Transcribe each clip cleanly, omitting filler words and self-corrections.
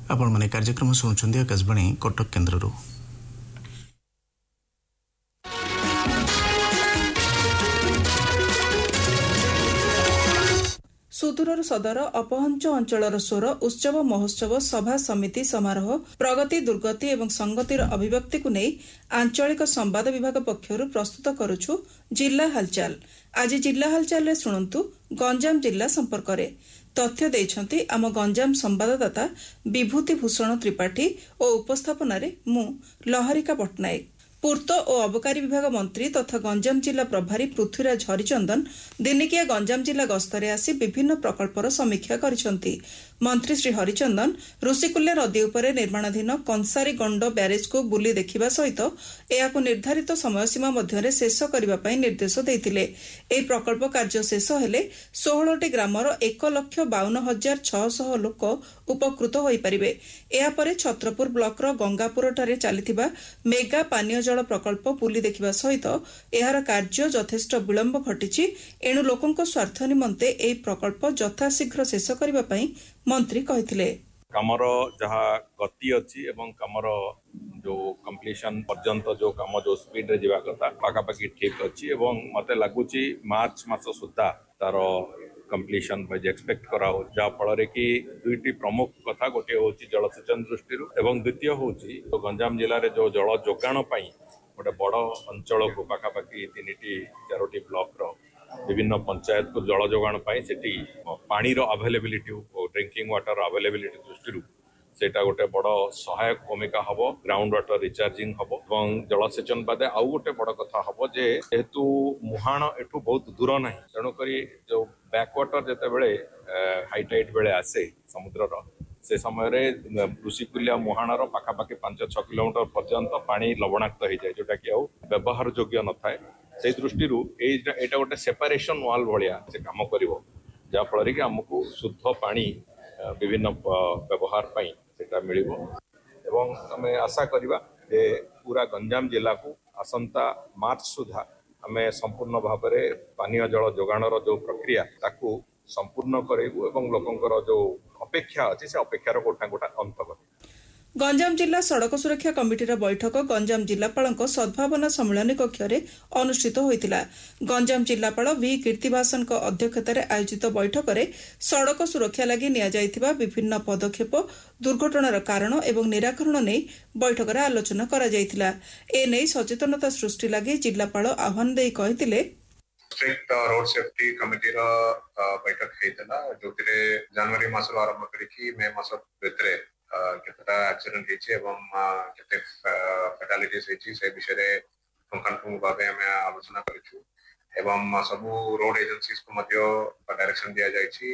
आपण माने कार्यक्रम सुनुछन्ती आकाशवाणी कटक केन्द्ररू। सुदूर सदर अपहंच अंचलर स्वर उत्सव महोत्सव सभा समिति समारोह प्रगति दुर्गति एवं संगतिर अभिव्यक्ति को नहीं आंचलिक संवाद विभाग पक्षर प्रस्तुत करुछु जिला हालचाल। आज जिला हालचाल शुणु गंजाम जिला संपर्क में तथ्य देइछंती आम गंजाम संवाददाता विभूति भूषण त्रिपाठी और उपस्थापन मु लहरिका पट्टनायक। पूर्त और अबकारी विभाग मंत्री तथा गंजाम जिला प्रभारी पृथ्वीराज हरिचंदन दिनिकिया गंजाम जिला गस्तरे आसी विभिन्न प्रकल्पर समीक्षा करिसंती। मंत्री श्री हरिचंदन ऋषिकुल्या नदी उपरे निर्माणाधीन कंसारी गंड ब्यारेज को बुली देखिबा सहित एहाकु निर्धारित समयसीमा मध्यरे शेष करिबा पई निर्देश देइतिले। एही प्रकल्प कार्य शेष हेले 16टी ग्रामर 1,52,600 लोक उपकृत होई परिबे। एहा परे छत्रपुर ब्लॉकर गंगापुर ठारे चलिथिबा मेगा पानीय जल प्रकल्प बुली देखिबा सहित एहार कार्य यथेष्ट विलंब घटिछि। एणु लोकंक स्वार्थ निमंते एही प्रकल्प यथाशीघ्र शेष करिबा पई मंत्री कहिथिले। कामर जहा गति अछि एवं कामर जो कंप्लीशन पर्यंत जो काम जो स्पीड रे जीवा कथा पाखापाखि ठीक अछि एवं मते लागुछि मार्च मास सुद्धा तार कंप्लीशन बाय एक्सपेक्ट करा हो जा फल कि दुईटी प्रमुख कथा गोटे होछि जलसेचन दृष्टि एवं द्वितीय होछि तो गंजाम जिले में जो जल जोगाण पाई गोटे बड़ अंचल को पाखापाखि 3-4 ब्लॉक रो विभिन्न पंचायत को जल जोगाण पाई सेठी पानी रो अवेलेबिलिटी ड्रिंकिंग वाटर अवेलेबिलिटी दृष्टि सेटा गोटे बड़ सहायक भूमिका हबो। ग्राउंड वाटर रिचार्जिंग हबो एवं जलसेचन बादे आउ गोटे बड़ कथा हबो जे जेहेतु मुहाण एठू बहुत दूर नाही तेणु करी जो बैक वाटर जेते बेले हाई टाइड बेले आसे समुद्र रो से समय रे ऋषिकुल्या मुहाणर पाखापाखि 5-6 किलोमीटर पर्यंत पानी लवणाक्त हो जाए जोटा कि व्यवहार योग्य न थाए। से दृष्टि एटा गोटे सेपरेशन वाल भाया से काम करिवो जा फल कि आमको शुद्ध पानी विभिन्न व्यवहार पाई सेटा मिलिबो एवं आमे आशा करिबा जे पूरा गंजाम जिला को आसंता मार्च सुधा आमे संपूर्ण भाव में पानीय जल जोगाणर जो प्रक्रिया ताकू संपूर्ण करेबु एवं लोकंकर जो अपेक्षा अछि से अपेक्षार गोटा गोटा अंत करिबु। गंजाम जिला सड़क सुरक्षा कमिटीर बैठक गंजाम जिलापालक सद्भावना सम्मेलन कक्ष अनुष्ठित होइतिला। गंजाम जिलापाल वी कीर्तिवासन अध्यक्षतार आयोजित बैठक में सड़क सुरक्षा लगी निया जाइथिबा विभिन्न पदक्षेप दुर्घटनार कारण एवं निराकरण नहीं बैठक में आलोचना करा जाइथिला। ए नहीं सचेतनता सृष्टि लगी जिलापाल आह्वान देई कहिथिले स्ट्रिक्ट रोड सेफ्टी कमिटी बैठक होता जो जनवरी मास आरंभ करी मे मास भितर केतटा एक्सीडेंट होइछि एवं केते फैटालिटीज होइछि से विषय पुंखानुपुंख भाव आमे आलोचना करिछु एवं सबु रोड एजेंसीज को मध्य डायरेक्शन दिया जाइछि।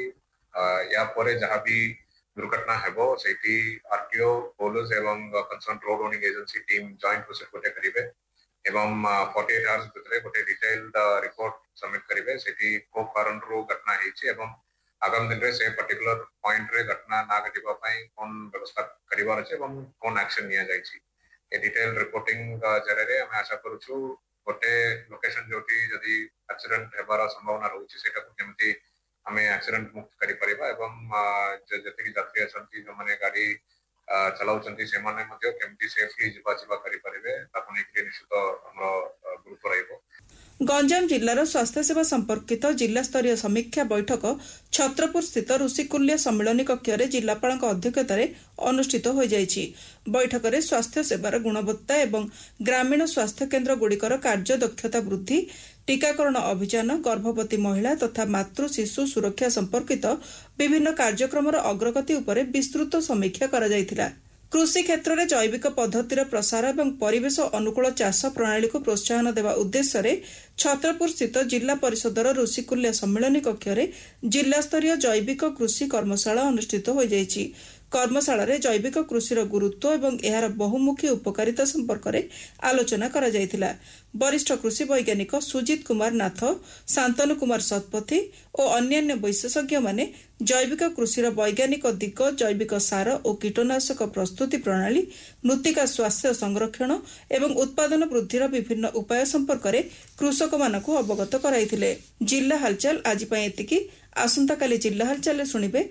या परे जहाँ भी दुर्घटना हेबो सेठी आरटीओ पुलिस एवं concern road owning agency team joint process गोटे करिवे एवं 48 आवर्स भितर गोटे डिटेल्ड रिपोर्ट सबमिट करिवे सेठी को कारण रो घटना हेछि एवं आगामी दिन से पर्टिकुलर पॉइंट रे घटना ना घटिबा पई कोन व्यवस्था करिवार अछि एवं कोन एक्शन निया जाइछि ए डिटेल रिपोर्टिंग जरे रे हम आशा करूछु गोटे लोकेशन जोटी यदि एक्सीडेंट हेबार संभावना रहउछि सेटा को केमति हमें एक्सीडेंट मुक्त करि परिबा एवं जते कि यात्री अछंती जो माने गाड़ी चलाउछंती से माने मध्ये केमति सेफली जिबा करि परिबे ताको नै कि निश्चित हमरो ग्रुप रहइबो। गंजाम जिलार स्वास्थ्य सेवा संपर्कित जिला स्तरीय समीक्षा बैठक छत्रपुर स्थित ऋषिकुल्या सम्मेलन कक्ष जिलापाल अध्यक्षतार अनुष्ठित हो जाइछि। बैठक में स्वास्थ्य सेवार गुणवत्ता एवं ग्रामीण स्वास्थ्य केन्द्र गुड़िकर कार्य दक्षता वृद्धि टीकाकरण अभियान गर्भवती महिला तथा मातृ शिशु सुरक्षा संपर्कित विभिन्न कार्यक्रमर अग्रगति उपर विस्तृत समीक्षा करा जायतिला। कृषि क्षेत्र में जैविक पद्धतिर प्रसार एवं परिवेश अनुकूल चाष प्रणाली को प्रोत्साहन देवा उद्देश्य रे छत्रपुर स्थित जिला परिषदर ऋषिकुल्या सम्मेलन कक्ष जिला स्तरीय जैविक कृषि कर्मशाला अनुष्ठित हो जाइछि। कर्मशाला रे जैविक कृषिर गुरुत्व एवं एहार बहुमुखी उपकारिता संपर्क में आलोचना करा जायतिला। वरिष्ठ कृषि वैज्ञानिक सुजित कुमार नाथ, शांतनु कुमार शतपथी और अन्यान्य विशेषज्ञ माने जैविक कृषिर वैज्ञानिक दिग, जैविक सार और कीटनाशक प्रस्तुति प्रणाली, मृत्तिका स्वास्थ्य संरक्षण एवं उत्पादन वृद्धिर विभिन्न उपाय संपर्क में कृषक मानकु अवगत कराइथिले। जिला हालचाल आज पई एतिकी। आसंता काली जिला हालचाल सुनिबे